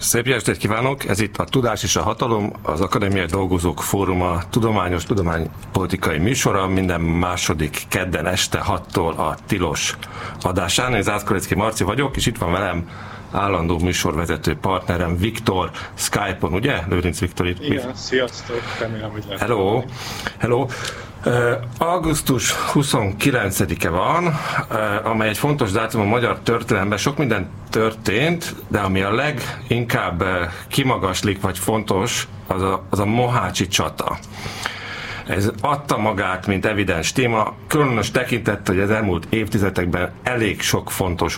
Szép estét kívánok! Ez itt a Tudás és a Hatalom, az Akadémiai Dolgozók Fóruma tudománypolitikai műsora, minden második kedden este 6-tól a tilos adásán. Én Zászkoricki Marci vagyok, és itt van velem állandó műsorvezető partnerem Viktor, Skype-on, ugye? Lőrinc Viktor itt. Igen, sziasztok, remélem, hogy lehet. Hello. Augusztus 29-e van, amely egy fontos dátum a magyar történelemben. Sok minden történt, de ami a leginkább kimagaslik vagy fontos, az a mohácsi csata. Ez adta magát, mint evidens téma, különös tekintettel, hogy az elmúlt évtizedekben elég sok fontos